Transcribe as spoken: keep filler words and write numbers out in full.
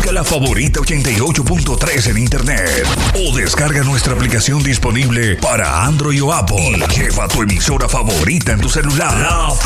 Busca la favorita ochenta y ocho punto tres en internet o descarga nuestra aplicación disponible para Android o Apple y lleva tu emisora favorita en tu celular. La